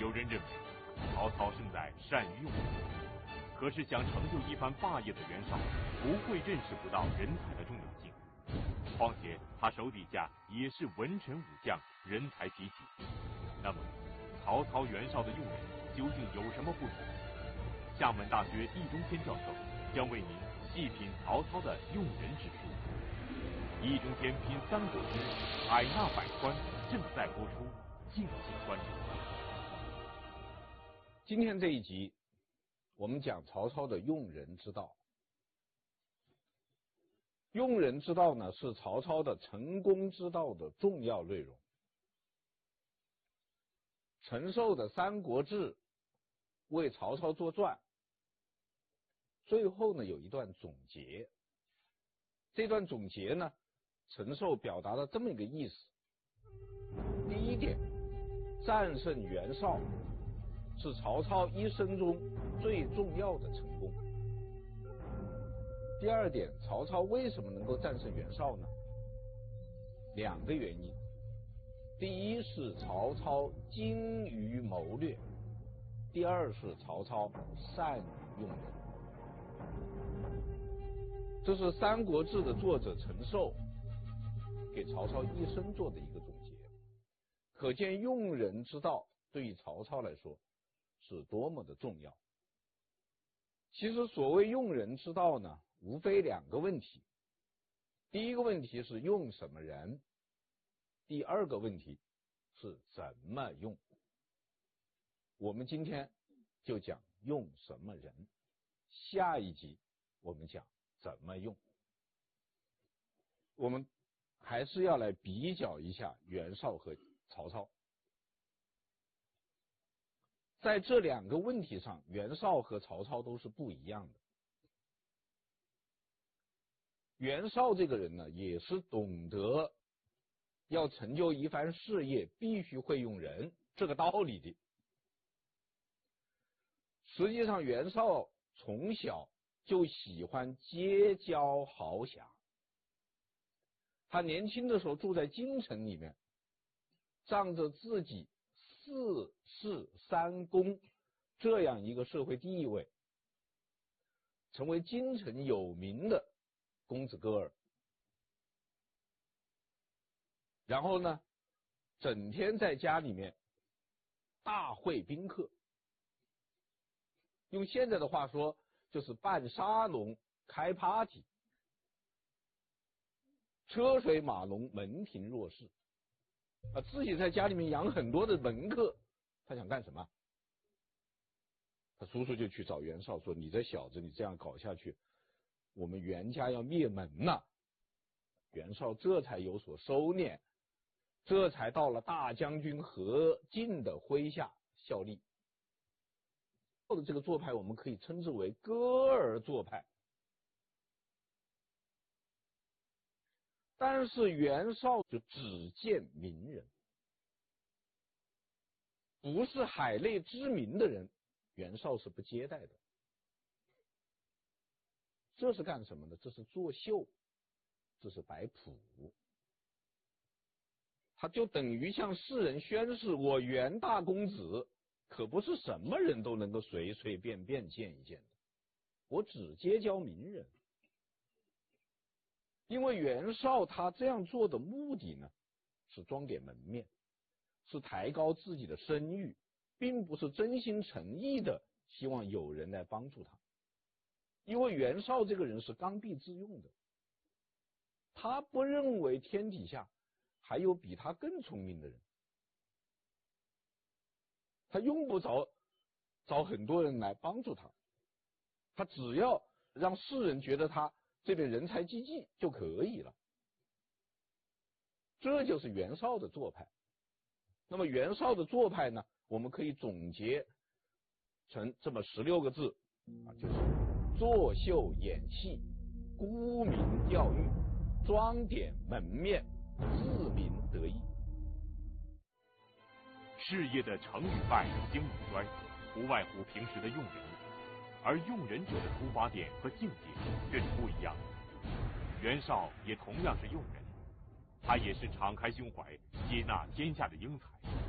有人认为曹操胜在善于用人，可是想成就一番霸业的袁绍不会认识不到人才的重要性。况且他手底下也是文臣武将，人才济济。那么曹操、袁绍的用人究竟有什么不同？厦门大学易中天教授将为您细品曹操的用人之术。易中天品三国之海纳百川正在播出，敬请关注。 今天这一集，我们讲曹操的用人之道。用人之道呢，是曹操的成功之道的重要内容。陈寿的《三国志》为曹操作传，最后呢有一段总结。这段总结呢，陈寿表达了这么一个意思：第一点，战胜袁绍是曹操一生中最重要的成功。第二点，曹操为什么能够战胜袁绍呢？两个原因。第一是曹操精于谋略，第二是曹操善于用人。这是《三国志》的作者陈寿给曹操一生做的一个总结，可见用人之道对于曹操来说是多么的重要。其实所谓用人之道呢，无非两个问题。第一个问题是用什么人，第二个问题是怎么用。我们今天就讲用什么人，下一集我们讲怎么用。我们还是要来比较一下袁绍和曹操。在这两个问题上，袁绍和曹操都是不一样的。袁绍这个人呢，也是懂得要成就一番事业必须会用人这个道理的。实际上袁绍从小就喜欢结交豪侠，他年轻的时候住在京城里面，仗着自己4世3公这样一个社会地位，成为京城有名的公子哥儿。然后呢，整天在家里面大会宾客，用现在的话说就是办沙龙开 party， 车水马龙，门庭若市。自己在家里面养很多的门客，他想干什么？他叔叔就去找袁绍说：“你这小子，你这样搞下去，我们袁家要灭门了。”袁绍这才有所收敛，这才到了大将军何进的麾下效力。这个做派我们可以称之为哥儿做派。但是袁绍就只见名人，不是海内知名的人，袁绍是不接待的。这是干什么呢？这是作秀，这是摆谱。他就等于向世人宣示，我袁大公子可不是什么人都能够随随便便见一见的，我只结交名人。因为袁绍他这样做的目的呢，是装点门面，是抬高自己的声誉，并不是真心诚意的希望有人来帮助他。因为袁绍这个人是刚愎自用的，他不认为天底下还有比他更聪明的人，他用不着找很多人来帮助他，他只要让世人觉得他这边人才济济就可以了。这就是袁绍的做派。那么袁绍的做派呢，我们可以总结成这么16个字就是作秀演戏，沽名钓誉，装点门面，自鸣得意。 事业的成与败、兴与衰，不外乎平时的用人，而用人者的出发点和境界却是不一样的。袁绍也同样是用人，他也是敞开胸怀接纳天下的英才，